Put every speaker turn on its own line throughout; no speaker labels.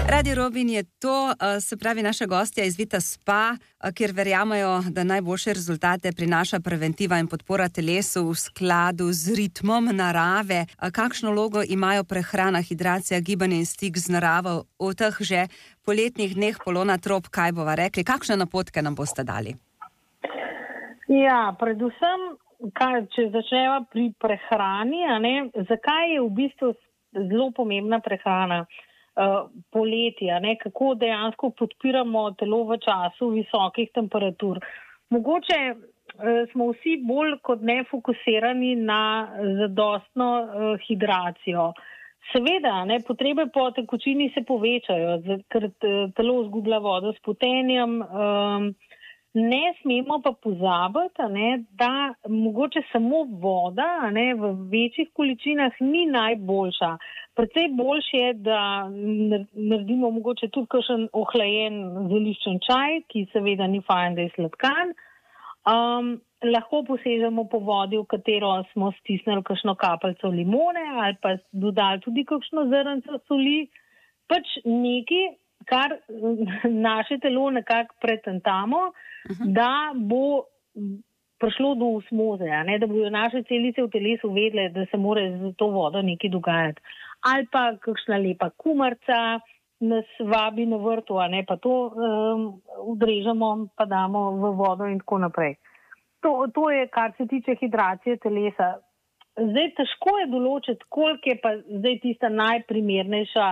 Radio Robin je to, se pravi naša gostja iz Vita Spa, kjer verjamajo, da najboljše rezultate prinaša preventiva in podpora telesu v skladu z ritmom narave. Kakšno vlogo imajo prehrana, hidracija, gibanje in stik z naravo v teh že poletnih dneh Polona Trop, kaj bova rekli? Kakšne napotke nam boste dali?
Ja, predvsem, če začneva pri prehrani, zakaj je v bistvu zelo pomembna prehrana? Poleti, kako dejansko podpiramo telo v času visokih temperatur. Mogoče smo vsi bolj kot ne fokusirani na zadostno hidracijo. Seveda, potrebe po tekočini se povečajo, ker telo izgublja vodo s potenjem. Ne smemo pa pozabiti, da mogoče samo voda v večjih količinah ni najboljša. Precej boljše je, da naredimo mogoče tudi kakšen ohlajen zeliščen čaj, ki seveda ni fajn, da je sladkan. Lahko posežemo po vodi, v katero smo stisnili kakšno kapljico limone ali pa dodali tudi kakšno zrnco soli. Pač nekaj, kar naše telo nekako pretentamo, da bo prišlo do osmoze, da bodo naše celice v telesu vedle, da se mora z to vodo nekaj dogajati. Ali pa kakšna lepa kumarca nas vabi na vrtu, pa to odrežemo, pa damo v vodo in tako naprej. To je, kar se tiče hidracije telesa. Zdaj, težko je določiti, koliko je pa zdaj tista najprimernejša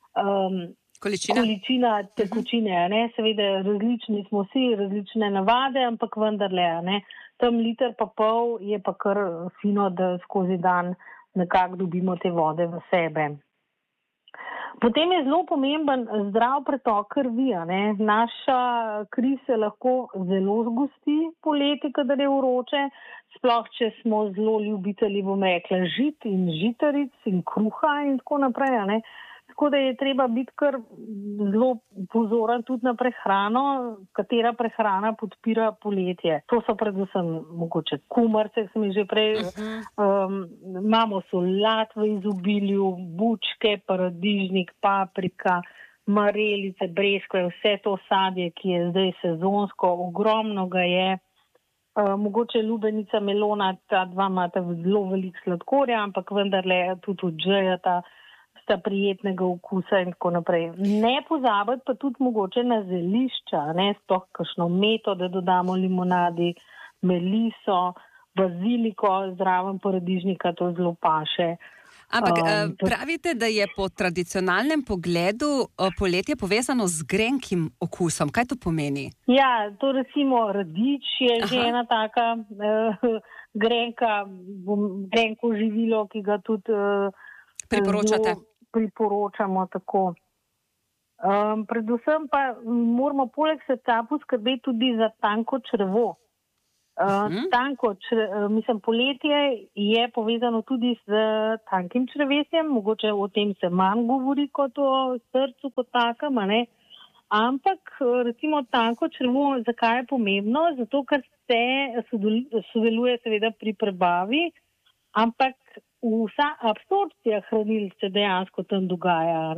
količina tekočine. Seveda različni smo vsi, različne navade, ampak vendarle, tam liter pa pol je pa kar fino, da skozi dan nekako dobimo te vode v sebe. Potem je zelo pomemben zdrav pretok krvi. Naša kri se lahko zelo zgosti poleti, kadar je vroče, sploh če smo zelo ljubitelji, bom rekla, žit in žitaric in kruha in tako naprej. Tako da je treba biti kar zelo pozoren tudi na prehrano, katera prehrana podpira poletje. To so predvsem mogoče kumarce, ki smo že prej, imamo solat v izobilju, bučke, paradižnik, paprika, marelice, breskve, vse to sadje, ki je zdaj sezonsko, ogromno ga je. Mogoče lubenica, melona, ta dva imata zelo veliko sladkorja, ampak vendarle tudi odžejata prijetnega okusa in tako naprej. Ne pozabiti pa tudi mogoče na zelišča, sploh kakšno meto, da dodamo limonadi, meliso, baziliko, zraven paradižnika, to zelo paše.
Ampak pravite, da je po tradicionalnem pogledu poletje povezano z grenkim okusom. Kaj to pomeni?
Ja, to recimo radič je že ena taka grenko živilo, ki ga tudi priporočamo tako. Predvsem pa moramo poleg srca poskrbeti tudi za tanko črevo. Poletje je povezano tudi s tankim črevesjem, mogoče o tem se manj govori kot o srcu kot takem, ampak recimo tanko črevo, zakaj je pomembno? Zato, ker se sodeluje seveda pri prebavi, ampak vsa absorpcija hranil se dejansko tam dogaja.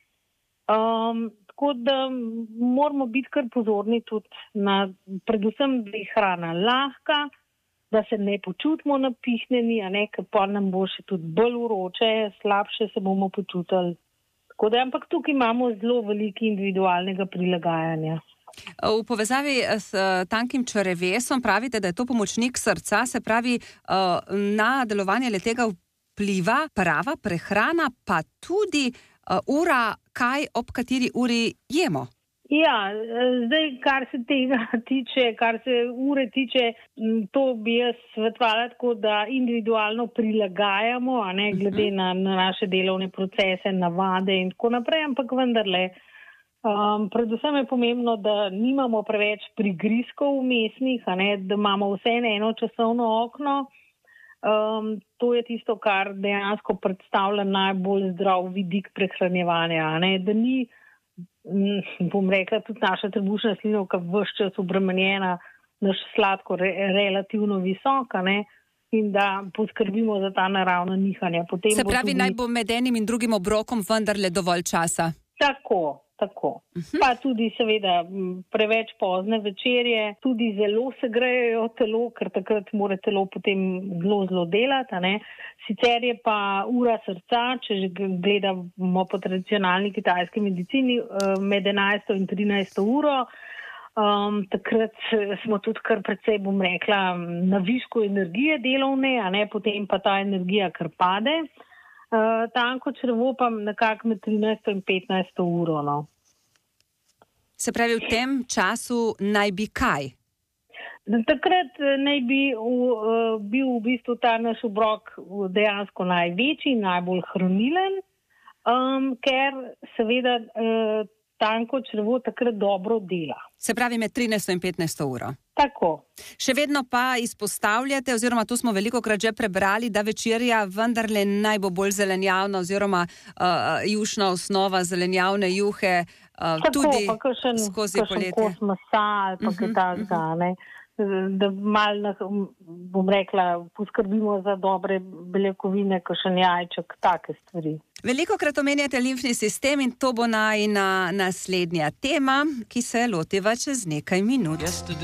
Tako da moramo biti kar pozorni tudi na, predvsem, da je hrana lahka, da se ne počutimo napihnjeni, ker pa nam bo še tudi bolj vroče, slabše se bomo počutili. Tako da, ampak tukaj imamo zelo veliko individualnega prilagajanja.
V povezavi s tankim črevesom pravite, da je to pomočnik srca, se pravi, na delovanje letega vpliva prava prehrana, pa tudi ura, ob kateri uri jemo.
Ja, zdaj, kar se tega tiče, kar se ure tiče, to bi jaz svetovala tako, da individualno prilagajamo, glede na naše delovne procese, navade in tako naprej, ampak vendarle. Predvsem je pomembno, da nimamo preveč prigrizkov vmesnih, da imamo vseeno eno časovno okno. To je tisto, kar dejansko predstavlja najbolj zdrav vidik prehranjevanja. Da ni, bom rekla, tudi naša trebušna slinavka ves čas obremenjena, naš sladkor relativno visok, in da poskrbimo za ta naravna nihanja.
Se pravi, naj bo med enim in drugim obrokom vendarle dovolj časa?
Tako. Pa tudi seveda preveč pozne večerje, tudi zelo se grejejo telo, ker takrat mora telo potem zelo delati. Ne? Sicer je pa ura srca, če že gledamo po tradicionalni kitajski medicini, med 11. in 13. uro. Takrat smo tudi kar precej, bom rekla, na višku energije delovne, a ne, potem pa ta energija kar pade. Tanko črevo pa nekako med 13. in 15. uro. No.
Se pravi, v tem času naj bi kaj?
Takrat naj bi bil v bistvu ta naš obrok dejansko največji, najbolj hranilen, ker seveda tanko črevo takrat dobro dela.
Se pravi med 13. in 15. uro.
Tako.
Še vedno pa izpostavljate, oziroma tu smo velikokrat že prebrali, da večerja vendarle naj bo bolj zelenjavna oziroma jušna osnova, zelenjavne juhe, tudi skozi poletje.
Tako, pa kos mesa ali pa kaj takega, ne. Da malo, bom rekla, poskrbimo za dobre beljakovine, kakšen jajček, take stvari.
Velikokrat omenjate limfni sistem in to bo najina naslednja tema, ki se lotiva čez nekaj minut.